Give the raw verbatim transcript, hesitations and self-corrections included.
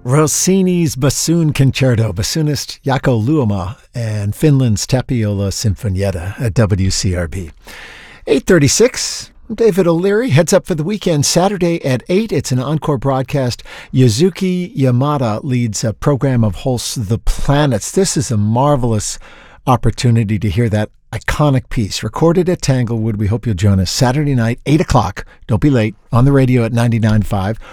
Rossini's Bassoon Concerto, bassoonist Jaakko Luoma, and Finland's Tapiola Sinfonietta at W C R B. eight thirty-six, David O'Leary heads up for the weekend. Saturday at eight, it's an encore broadcast. Yuzuki Yamada leads a program of Holst the Planets. This is a marvelous opportunity to hear that iconic piece recorded at Tanglewood. We hope you'll join us Saturday night, eight o'clock. Don't be late, on the radio at ninety-nine point five